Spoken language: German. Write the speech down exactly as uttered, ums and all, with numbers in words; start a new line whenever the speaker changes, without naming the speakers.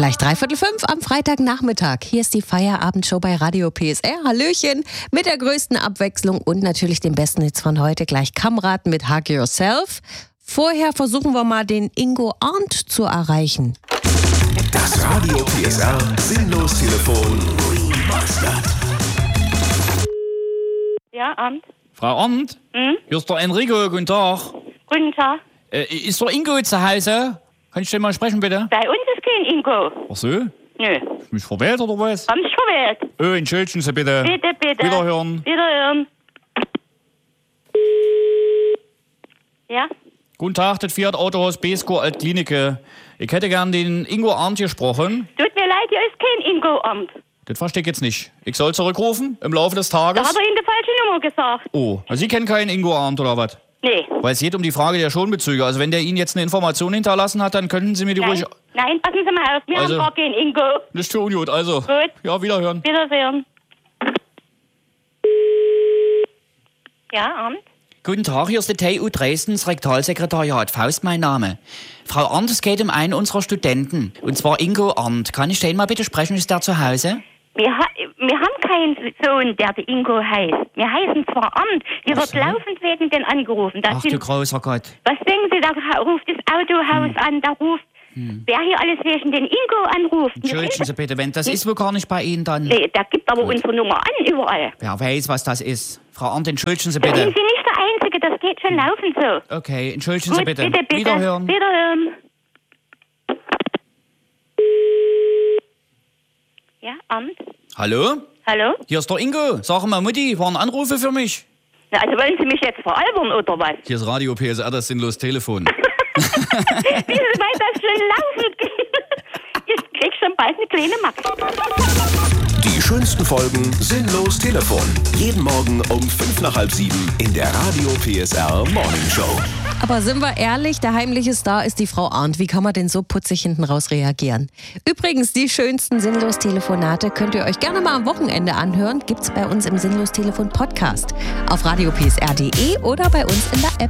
Gleich dreiviertel fünf am Freitagnachmittag. Hier ist die Feierabendshow bei Radio P S R. Hallöchen mit der größten Abwechslung und natürlich den besten Hits von heute. Gleich Kamrat mit Hug Yourself. Vorher versuchen wir mal den Ingo Arndt zu erreichen.
Das Radio P S R Sinnlos-Telefon Remastered.
Ja, Arndt.
Frau Arndt?
Hm?
Hier ist der Enrico, guten Tag.
Guten Tag.
Äh, ist der Ingo zu Hause? Kann ich den mal sprechen, bitte?
Bei uns ist kein Ingo.
Ach so?
Nö.
Ist mich verwählt oder was?
Haben Sie verwählt?
Oh, entschuldigen Sie bitte.
Bitte, bitte.
Wiederhören.
Wiederhören. Ja?
Guten Tag, das Fiat Autohaus Besko Altklinike. Ich hätte gern den Ingo Arndt gesprochen.
Tut mir leid, hier ist kein Ingo Arndt.
Das verstehe ich jetzt nicht. Ich soll zurückrufen im Laufe des
Da
Tages?
hat er Ihnen die falsche Nummer gesagt.
Oh, also Sie kennen keinen Ingo Arndt oder was?
Nee.
Weil es geht um die Frage der Schonbezüge. Also wenn der Ihnen jetzt eine Information hinterlassen hat, dann könnten Sie mir die
Nein,
ruhig...
nein, passen Sie mal auf. Wir
Also-
haben gar keinen Ingo.
Nicht für ungut, also.
Gut.
Ja, wiederhören.
Wiedersehen. Ja, Arndt?
Guten Tag, hier ist die T U Dresden, das Rektalsekretariat. Faust mein Name. Frau Arndt, es geht um einen unserer Studenten. Und zwar Ingo Arndt. Kann ich den mal bitte sprechen? Ist der zu Hause?
Wir, ha wir haben keinen Sohn, der der Ingo heißt. Wir heißen zwar Arndt. Hier wird
so.
laufend wegen den angerufen. Das
Ach du
sind,
großer Gott.
was denken Sie, da ruft das Autohaus
Hm.
an, da ruft, wer hier alles wegen den Ingo anruft. Wir
Entschuldigen
wissen-
Sie bitte, wenn das ist wohl gar nicht bei Ihnen, dann...
Nee, der gibt aber unsere Nummer an, überall.
Wer weiß, was das ist. Frau Arndt, entschuldigen Sie
Da sind
bitte.
Sie nicht der Einzige, das geht schon laufend so.
Okay, entschuldigen
Gut,
Sie bitte.
bitte, bitte.
Wiederhören.
Wiederhören. Ja, Arndt?
Hallo?
Hallo?
Hier ist der Ingo. Sag mal, Mutti, waren Anrufe für mich?
Na, also wollen Sie mich jetzt veralbern, oder was?
Hier ist Radio P S R, das sinnlos Telefon.
Wie Sie meint, das schon laufend geht. Ich krieg schon bald eine kleine Max.
Die schönsten Folgen Sinnlos Telefon. Jeden Morgen um fünf nach halb sieben in der Radio P S R Morning Show.
Aber sind wir ehrlich, der heimliche Star ist die Frau Arndt. Wie kann man denn so putzig hinten raus reagieren? Übrigens, die schönsten Sinnlos-Telefonate könnt ihr euch gerne mal am Wochenende anhören. Gibt's bei uns im Sinnlos-Telefon-Podcast. Auf radio p s r punkt d e oder bei uns in der App.